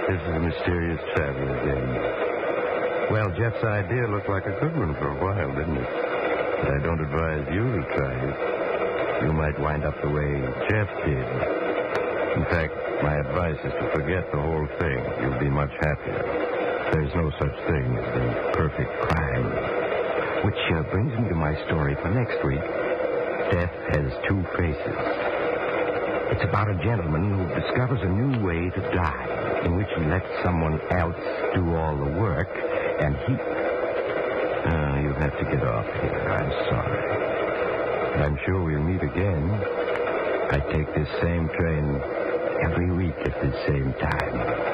This is a mysterious travel again. Well, Jeff's idea looked like a good one for a while, didn't it? But I don't advise you to try it. You might wind up the way Jeff did. In fact, my advice is to forget the whole thing. You'll be much happier. There's no such thing as the perfect crime. Which brings me to my story for next week. Death Has Two Faces. It's about a gentleman who discovers a new way to die, in which he lets someone else do all the work, and he... You'll have to get off here. I'm sorry. I'm sure we'll meet again. I take this same train every week at the same time.